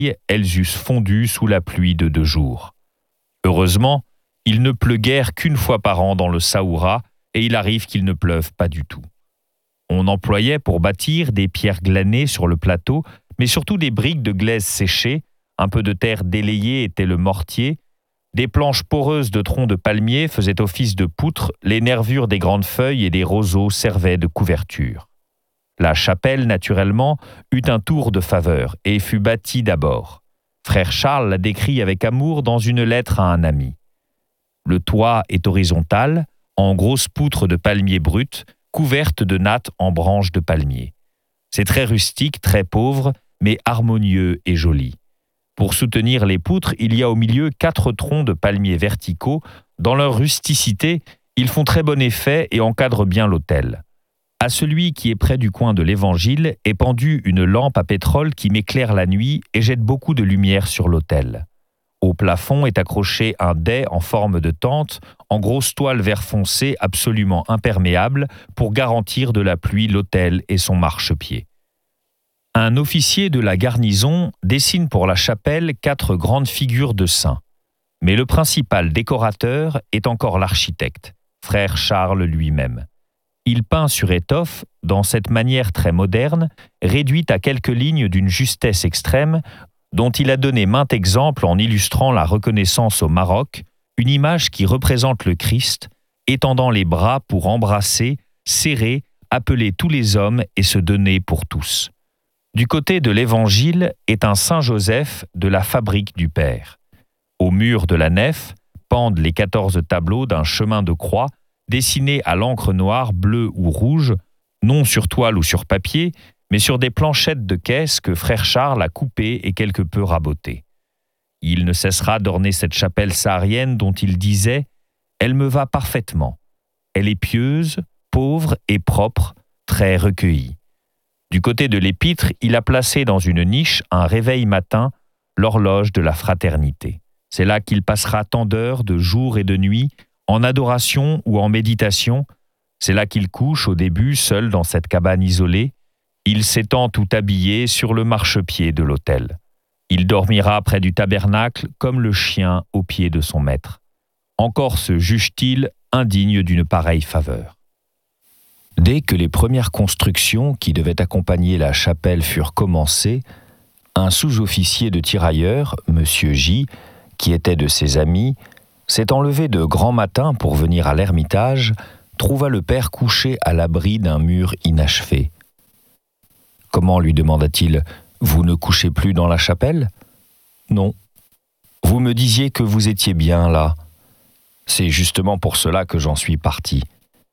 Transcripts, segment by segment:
elles eussent fondu sous la pluie de 2 jours. Heureusement, il ne pleut guère qu'1 fois par an dans le Saoura, et il arrive qu'il ne pleuve pas du tout. On employait pour bâtir des pierres glanées sur le plateau, mais surtout des briques de glaise séchées, un peu de terre délayée était le mortier, des planches poreuses de troncs de palmier faisaient office de poutres, les nervures des grandes feuilles et des roseaux servaient de couverture. La chapelle, naturellement, eut un tour de faveur et fut bâtie d'abord. Frère Charles la décrit avec amour dans une lettre à un ami. Le toit est horizontal, en grosses poutres de palmier brut, couvertes de nattes en branches de palmier. C'est très rustique, très pauvre, mais harmonieux et joli. Pour soutenir les poutres, il y a au milieu 4 troncs de palmiers verticaux. Dans leur rusticité, ils font très bon effet et encadrent bien l'autel. À celui qui est près du coin de l'Évangile est pendue une lampe à pétrole qui m'éclaire la nuit et jette beaucoup de lumière sur l'autel. Au plafond est accroché un dais en forme de tente, en grosse toile vert foncé absolument imperméable pour garantir de la pluie l'autel et son marchepied. Un officier de la garnison dessine pour la chapelle 4 grandes figures de saints. Mais le principal décorateur est encore l'architecte, frère Charles lui-même. Il peint sur étoffe, dans cette manière très moderne, réduite à quelques lignes d'une justesse extrême, dont il a donné maintes exemples en illustrant la reconnaissance au Maroc, une image qui représente le Christ, étendant les bras pour embrasser, serrer, appeler tous les hommes et se donner pour tous. Du côté de l'Évangile est un Saint Joseph de la fabrique du Père. Au mur de la nef pendent les 14 tableaux d'un chemin de croix dessinés à l'encre noire, bleue ou rouge, non sur toile ou sur papier, mais sur des planchettes de caisse que frère Charles a coupées et quelque peu rabotées. Il ne cessera d'orner cette chapelle saharienne dont il disait « Elle me va parfaitement. Elle est pieuse, pauvre et propre, très recueillie. » Du côté de l'épître, il a placé dans une niche un réveil matin, l'horloge de la fraternité. C'est là qu'il passera tant d'heures de jour et de nuit, en adoration ou en méditation. C'est là qu'il couche au début seul dans cette cabane isolée. Il s'étend tout habillé sur le marchepied de l'autel. Il dormira près du tabernacle comme le chien au pied de son maître. Encore se juge-t-il indigne d'une pareille faveur. Dès que les premières constructions qui devaient accompagner la chapelle furent commencées, un sous-officier de tirailleurs, M. J., qui était de ses amis, s'étant levé de grand matin pour venir à l'ermitage, trouva le père couché à l'abri d'un mur inachevé. « Comment, lui demanda-t-il, vous ne couchez plus dans la chapelle ?»« Non. Vous me disiez que vous étiez bien là. C'est justement pour cela que j'en suis parti. »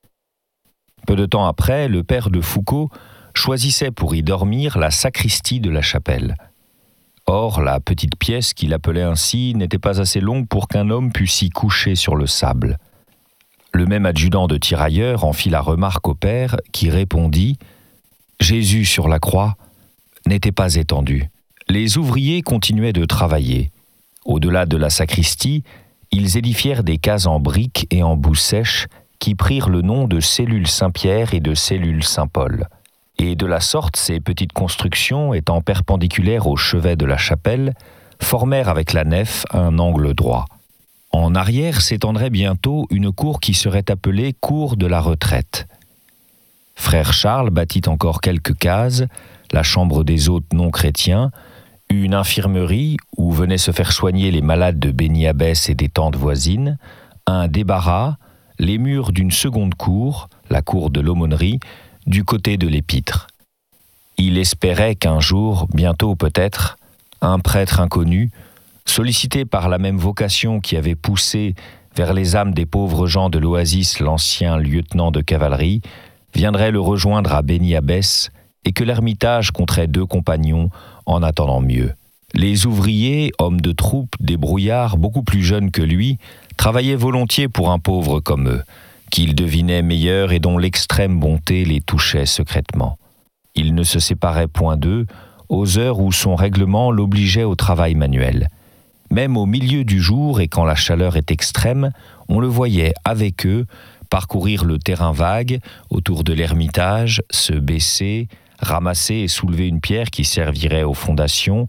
Peu de temps après, le père de Foucault choisissait pour y dormir la sacristie de la chapelle. Or, la petite pièce qu'il appelait ainsi n'était pas assez longue pour qu'un homme pût s'y coucher sur le sable. Le même adjudant de tirailleurs en fit la remarque au père, qui répondit « Jésus sur la croix n'était pas étendu. » Les ouvriers continuaient de travailler. Au-delà de la sacristie, ils édifièrent des cases en briques et en boue sèche qui prirent le nom de cellules Saint-Pierre et de cellules Saint-Paul. Et de la sorte, ces petites constructions, étant perpendiculaires au chevet de la chapelle, formèrent avec la nef un angle droit. En arrière s'étendrait bientôt une cour qui serait appelée cour de la retraite. Frère Charles bâtit encore quelques cases, la chambre des hôtes non chrétiens, une infirmerie où venaient se faire soigner les malades de Béni-Abbès et des tantes voisines, un débarras, les murs d'une seconde cour, la cour de l'aumônerie, du côté de l'épître. Il espérait qu'un jour, bientôt peut-être, un prêtre inconnu, sollicité par la même vocation qui avait poussé vers les âmes des pauvres gens de l'Oasis l'ancien lieutenant de cavalerie, viendrait le rejoindre à Béni-Abbès et que l'ermitage compterait 2 compagnons en attendant mieux. Les ouvriers, hommes de troupe, débrouillards, beaucoup plus jeunes que lui, travaillaient volontiers pour un pauvre comme eux, qu'ils devinaient meilleur et dont l'extrême bonté les touchait secrètement. Ils ne se séparaient point d'eux aux heures où son règlement l'obligeait au travail manuel. Même au milieu du jour et quand la chaleur est extrême, on le voyait avec eux parcourir le terrain vague autour de l'ermitage, se baisser, ramasser et soulever une pierre qui servirait aux fondations,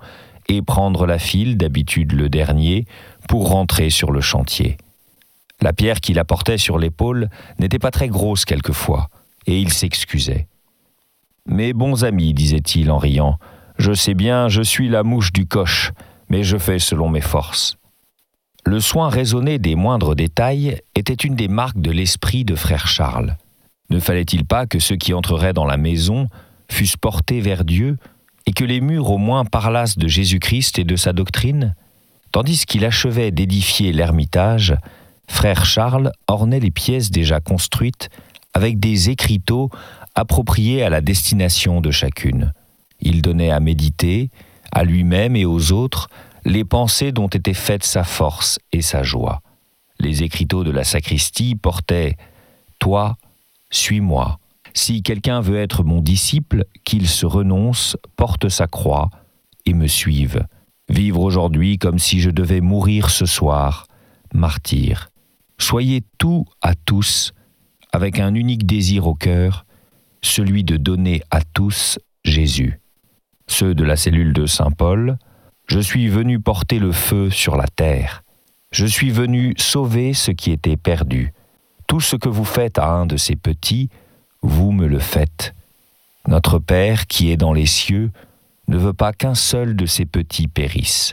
et prendre la file, d'habitude le dernier, pour rentrer sur le chantier. La pierre qu'il apportait sur l'épaule n'était pas très grosse quelquefois, et il s'excusait. « Mes bons amis, disait-il en riant, je sais bien, je suis la mouche du coche, mais je fais selon mes forces. » Le soin raisonné des moindres détails était une des marques de l'esprit de frère Charles. Ne fallait-il pas que ceux qui entreraient dans la maison fussent portés vers Dieu et que les murs au moins parlassent de Jésus-Christ et de sa doctrine ? Tandis qu'il achevait d'édifier l'ermitage, frère Charles ornait les pièces déjà construites avec des écriteaux appropriés à la destination de chacune. Il donnait à méditer, à lui-même et aux autres, les pensées dont était faite sa force et sa joie. Les écriteaux de la sacristie portaient « Toi, suis-moi. Si quelqu'un veut être mon disciple, qu'il se renonce, porte sa croix et me suive. Vivre aujourd'hui comme si je devais mourir ce soir, martyr. Soyez tout à tous, avec un unique désir au cœur, celui de donner à tous Jésus. » Ceux de la cellule de Saint-Paul, « Je suis venu porter le feu sur la terre. Je suis venu sauver ce qui était perdu. Tout ce que vous faites à un de ces petits, vous me le faites. Notre Père qui est dans les cieux ne veut pas qu'un seul de ces petits périsse.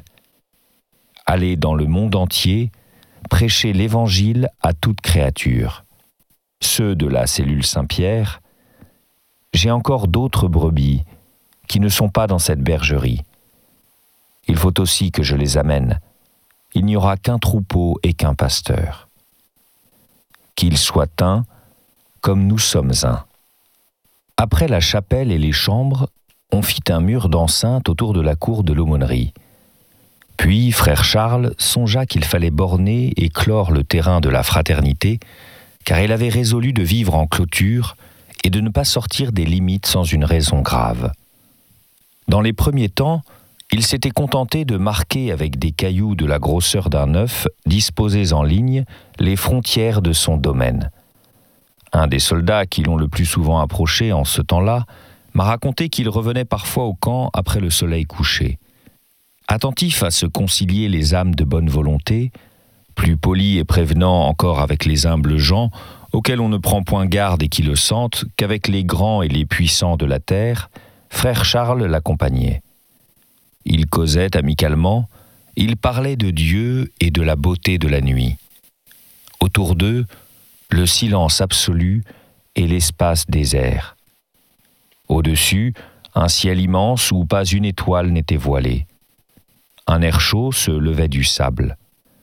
Allez dans le monde entier, prêchez l'Évangile à toute créature. » Ceux de la cellule Saint-Pierre, « J'ai encore d'autres brebis qui ne sont pas dans cette bergerie. Il faut aussi que je les amène. Il n'y aura qu'un troupeau et qu'un pasteur. Qu'ils soient un comme nous sommes un. » Après la chapelle et les chambres, on fit un mur d'enceinte autour de la cour de l'aumônerie. Puis frère Charles songea qu'il fallait borner et clore le terrain de la fraternité, car il avait résolu de vivre en clôture et de ne pas sortir des limites sans une raison grave. Dans les premiers temps, il s'était contenté de marquer avec des cailloux de la grosseur d'un œuf, disposés en ligne, les frontières de son domaine. Un des soldats qui l'ont le plus souvent approché en ce temps-là m'a raconté qu'il revenait parfois au camp après le soleil couché. Attentif à se concilier les âmes de bonne volonté, plus poli et prévenant encore avec les humbles gens, auxquels on ne prend point garde et qui le sentent, qu'avec les grands et les puissants de la terre, frère Charles l'accompagnait. Ils causaient amicalement, ils parlaient de Dieu et de la beauté de la nuit. Autour d'eux, le silence absolu et l'espace désert. Au-dessus, un ciel immense où pas une étoile n'était voilée. Un air chaud se levait du sable.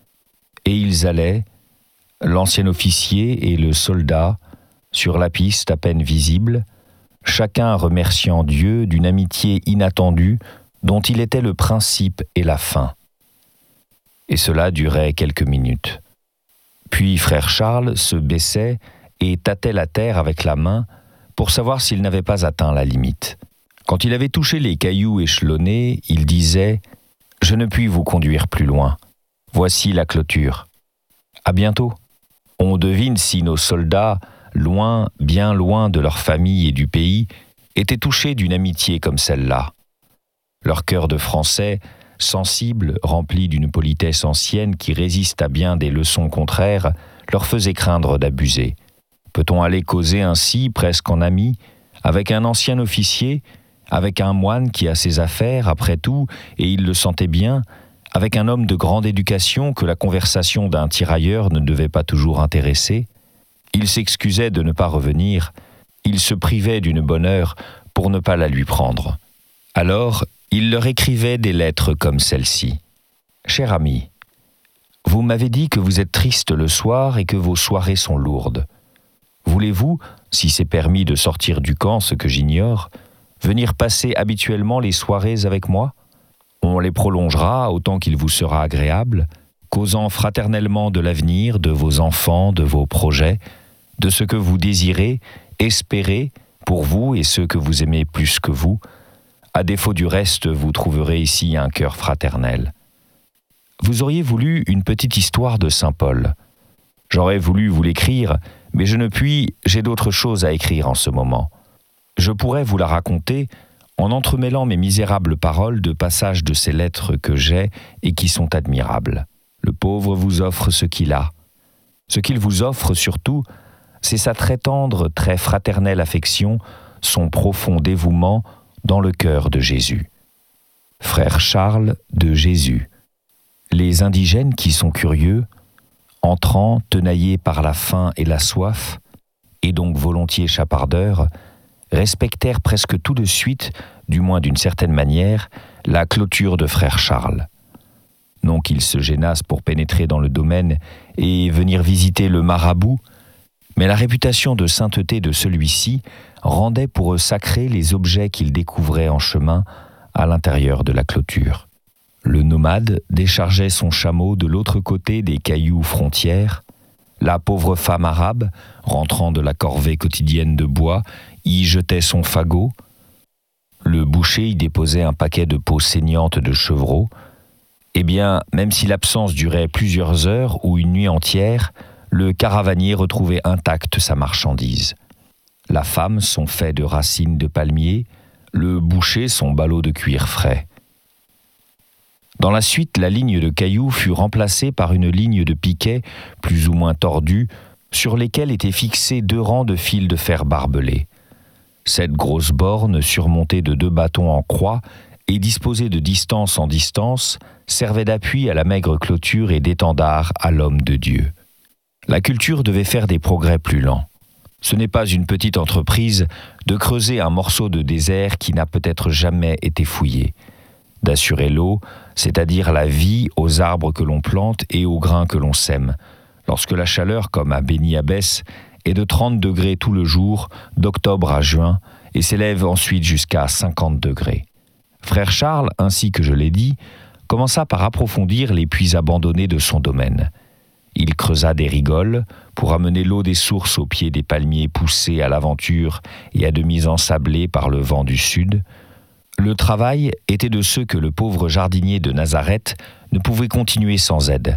Et ils allaient, l'ancien officier et le soldat, sur la piste à peine visible, chacun remerciant Dieu d'une amitié inattendue dont il était le principe et la fin. Et cela durait quelques minutes. Puis frère Charles se baissait et tâtait la terre avec la main pour savoir s'il n'avait pas atteint la limite. Quand il avait touché les cailloux échelonnés, il disait « Je ne puis vous conduire plus loin. Voici la clôture. À bientôt. » On devine si nos soldats, loin, bien loin de leur famille et du pays, étaient touchés d'une amitié comme celle-là. Leur cœur de Français, sensible, rempli d'une politesse ancienne qui résiste à bien des leçons contraires, leur faisait craindre d'abuser. Peut-on aller causer ainsi, presque en amis, avec un ancien officier, avec un moine qui a ses affaires, après tout, et il le sentait bien, avec un homme de grande éducation que la conversation d'un tirailleur ne devait pas toujours intéresser? Il s'excusait de ne pas revenir, il se privait d'une bonne heure pour ne pas la lui prendre. Alors, il leur écrivait des lettres comme celle-ci. « Cher ami, vous m'avez dit que vous êtes triste le soir et que vos soirées sont lourdes. Voulez-vous, si c'est permis de sortir du camp, ce que j'ignore, venir passer habituellement les soirées avec moi? On les prolongera autant qu'il vous sera agréable, causant fraternellement de l'avenir, de vos enfants, de vos projets, de ce que vous désirez, espérez, pour vous et ceux que vous aimez plus que vous. À défaut du reste, vous trouverez ici un cœur fraternel. Vous auriez voulu une petite histoire de Saint Paul. J'aurais voulu vous l'écrire, mais je ne puis, j'ai d'autres choses à écrire en ce moment. Je pourrais vous la raconter en entremêlant mes misérables paroles de passages de ces lettres que j'ai et qui sont admirables. Le pauvre vous offre ce qu'il a. Ce qu'il vous offre surtout, c'est sa très tendre, très fraternelle affection, son profond dévouement dans le cœur de Jésus. Frère Charles de Jésus. Les indigènes qui sont curieux, entrant, tenaillés par la faim et la soif, et donc volontiers chapardeurs, respectèrent presque tout de suite, du moins d'une certaine manière, la clôture de Frère Charles. Non qu'ils se gênassent pour pénétrer dans le domaine et venir visiter le marabout, mais la réputation de sainteté de celui-ci rendait pour eux sacrés les objets qu'ils découvraient en chemin à l'intérieur de la clôture. Le nomade déchargeait son chameau de l'autre côté des cailloux frontières. La pauvre femme arabe, rentrant de la corvée quotidienne de bois, y jetait son fagot. Le boucher y déposait un paquet de peaux saignantes de chevreau. Eh bien, même si l'absence durait plusieurs heures ou une nuit entière, le caravanier retrouvait intacte sa marchandise. La femme son fait de racines de palmier, le boucher son ballot de cuir frais. Dans la suite, la ligne de cailloux fut remplacée par une ligne de piquets plus ou moins tordus, sur lesquels étaient fixés 2 rangs de fils de fer barbelés. Cette grosse borne, surmontée de 2 bâtons en croix et disposée de distance en distance, servait d'appui à la maigre clôture et d'étendard à l'homme de Dieu. La culture devait faire des progrès plus lents. Ce n'est pas une petite entreprise de creuser un morceau de désert qui n'a peut-être jamais été fouillé, d'assurer l'eau, c'est-à-dire la vie aux arbres que l'on plante et aux grains que l'on sème, lorsque la chaleur, comme à Beni Abbès, est de 30 degrés tout le jour, d'octobre à juin, et s'élève ensuite jusqu'à 50 degrés. Frère Charles, ainsi que je l'ai dit, commença par approfondir les puits abandonnés de son domaine. Il creusa des rigoles pour amener l'eau des sources au pied des palmiers poussés à l'aventure et à demi ensablés par le vent du sud. Le travail était de ceux que le pauvre jardinier de Nazareth ne pouvait continuer sans aide.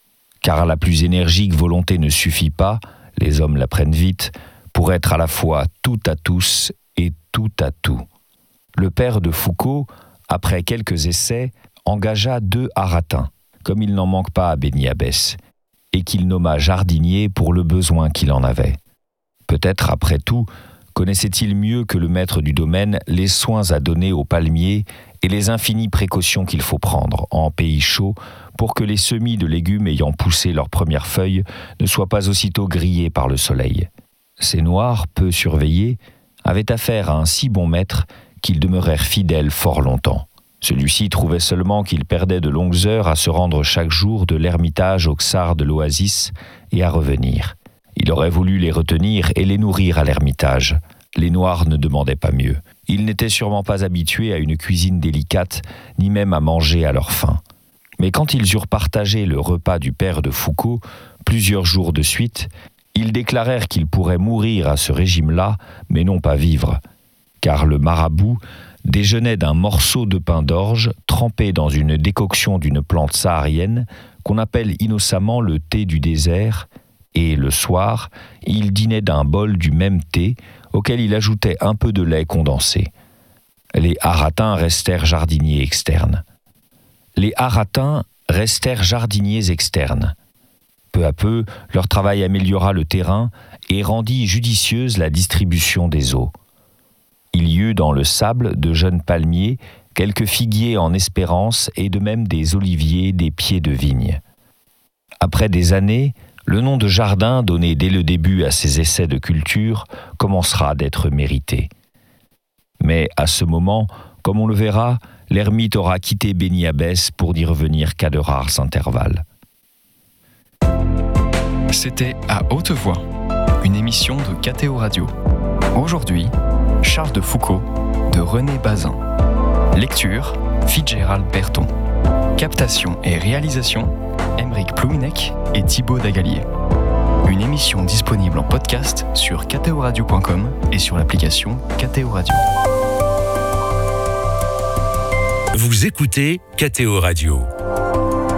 Car la plus énergique volonté ne suffit pas, les hommes l'apprennent vite, pour être à la fois tout à tous et tout à tout. Le père de Foucault, après quelques essais, engagea 2 haratins, comme il n'en manque pas à Beni Abbès, et qu'il nomma jardinier pour le besoin qu'il en avait. Peut-être, après tout, connaissait-il mieux que le maître du domaine les soins à donner aux palmiers et les infinies précautions qu'il faut prendre en pays chaud pour que les semis de légumes ayant poussé leurs premières feuilles ne soient pas aussitôt grillés par le soleil. Ces noirs, peu surveillés, avaient affaire à un si bon maître qu'ils demeurèrent fidèles fort longtemps. Celui-ci trouvait seulement qu'il perdait de longues heures à se rendre chaque jour de l'ermitage au Xar de l'Oasis et à revenir. Il aurait voulu les retenir et les nourrir à l'ermitage. Les Noirs ne demandaient pas mieux. Ils n'étaient sûrement pas habitués à une cuisine délicate, ni même à manger à leur faim. Mais quand ils eurent partagé le repas du père de Foucault, plusieurs jours de suite, ils déclarèrent qu'ils pourraient mourir à ce régime-là, mais non pas vivre. Car le marabout déjeunait d'un morceau de pain d'orge trempé dans une décoction d'une plante saharienne qu'on appelle innocemment le thé du désert, et le soir, il dînait d'un bol du même thé auquel il ajoutait un peu de lait condensé. Les haratins restèrent jardiniers externes. Peu à peu, leur travail améliora le terrain et rendit judicieuse la distribution des eaux. Il y eut dans le sable de jeunes palmiers, quelques figuiers en espérance et de même des oliviers, des pieds de vigne. Après des années, le nom de jardin donné dès le début à ces essais de culture commencera d'être mérité. Mais à ce moment, comme on le verra, l'ermite aura quitté Beni Abbès pour n'y revenir qu'à de rares intervalles. C'était À Haute Voix, une émission de KTO Radio. Aujourd'hui, Charles de Foucault de René Bazin. Lecture, Fitzgerald Berton. Captation et réalisation, Aymeric Plouinec et Thibaut Dagalier. Une émission disponible en podcast sur ktoradio.com et sur l'application KTO Radio. Vous écoutez KTO Radio.